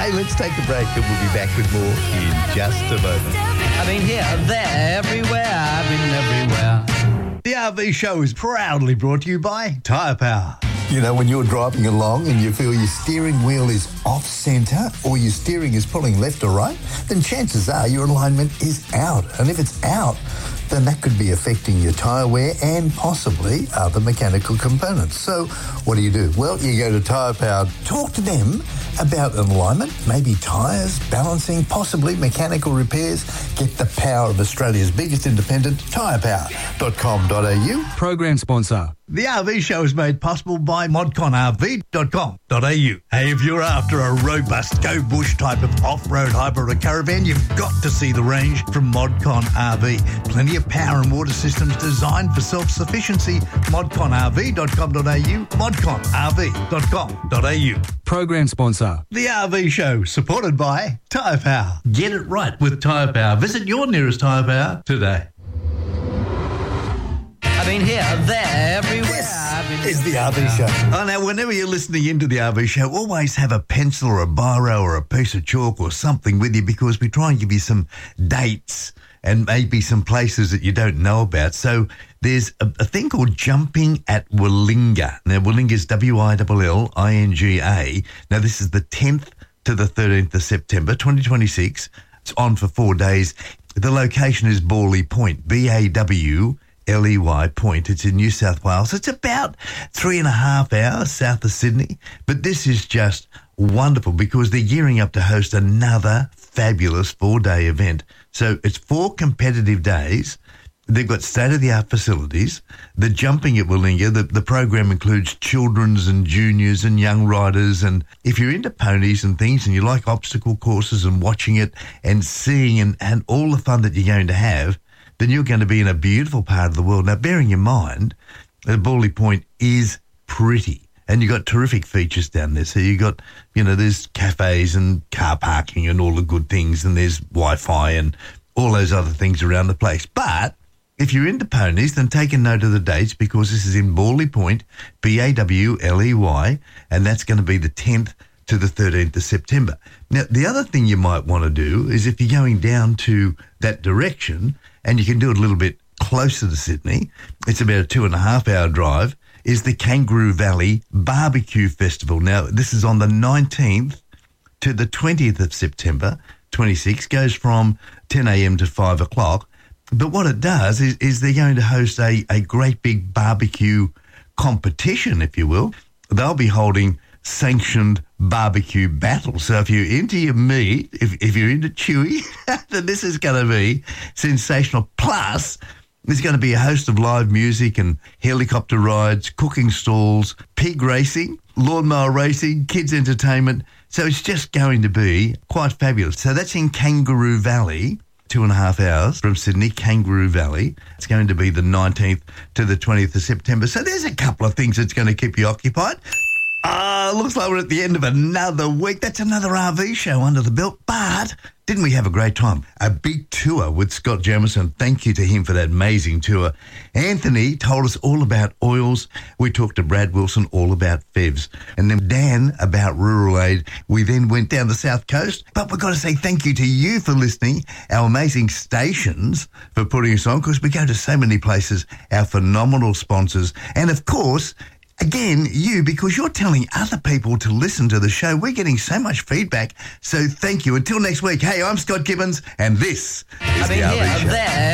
Hey, let's take a break and we'll be back with more in just a moment. I've been here, there, everywhere. I've been everywhere. The RV Show is proudly brought to you by Tyre Power. You know, when you're driving along and you feel your steering wheel is off centre or your steering is pulling left or right, then chances are your alignment is out. And if it's out, then that could be affecting your tyre wear and possibly other mechanical components. So what do? Well, you go to Tyre Power, talk to them about an alignment, maybe tyres, balancing, possibly mechanical repairs. Get the power of Australia's biggest independent, tyrepower.com.au. Program sponsor. The RV Show is made possible by modconrv.com.au. Hey, if you're after a robust go-bush type of off-road hybrid or caravan, you've got to see the range from Modcon RV. Plenty of power and water systems designed for self-sufficiency. modconrv.com.au, modconrv.com.au. Program sponsor. The RV Show, supported by Tyre Power. Get it right with Tyre Power. Visit your nearest Tyre Power today. I've been here, there, everywhere. I've been Is the RV Show. Oh, now, whenever you're listening into the RV Show, always have a pencil or a biro or a piece of chalk or something with you, because we try and give you some dates and maybe some places that you don't know about. So there's a thing called Jumping at Willinga. Now, Willinga is Willinga. Now, this is the 10th to the 13th of September, 2026. It's on for 4 days. The location is Bawley Point, BAWLEY Point. It's in New South Wales. It's about 3.5 hours south of Sydney. But this is just wonderful because they're gearing up to host another fabulous 4-day event. So it's 4 competitive days. They've got state-of-the-art facilities. The Jumping at Willinga, the program includes children's and juniors and young riders. And if you're into ponies and things and you like obstacle courses and watching it and seeing and all the fun that you're going to have, then you're going to be in a beautiful part of the world. Now, bearing in mind that Bawley Point is pretty and you've got terrific features down there. So you've got, there's cafes and car parking and all the good things, and there's Wi-Fi and all those other things around the place. But if you're into ponies, then take a note of the dates, because this is in Bawley Point, BAWLEY, and that's going to be the 10th to the 13th of September. Now, the other thing you might want to do is, if you're going down to that direction, and you can do it a little bit closer to Sydney, it's about a 2.5 hour drive, is the Kangaroo Valley Barbecue Festival. Now, this is on the 19th to the 20th of September, 26, goes from 10 a.m. to 5 o'clock. But what it does is they're going to host a great big barbecue competition, if you will. They'll be holding sanctioned barbecue battles. So if you're into your meat, if you're into chewy, then this is going to be sensational. Plus, there's going to be a host of live music and helicopter rides, cooking stalls, pig racing, lawnmower racing, kids entertainment. So it's just going to be quite fabulous. So that's in Kangaroo Valley, 2.5 hours from Sydney, Kangaroo Valley. It's going to be the 19th to the 20th of September. So there's a couple of things that's going to keep you occupied. Looks like we're at the end of another week. That's another RV show under the belt. But didn't we have a great time? A big tour with Scott Jamieson. Thank you to him for that amazing tour. Anthony told us all about oils. We talked to Brad Wilson all about FEVs. And then Dan about Rural Aid. We then went down the South Coast. But we've got to say thank you to you for listening, our amazing stations for putting us on, because we go to so many places, our phenomenal sponsors. And, of course, again, you, because you're telling other people to listen to the show. We're getting so much feedback. So thank you. Until next week, hey, I'm Scott Gibbons, and this is the RV Show.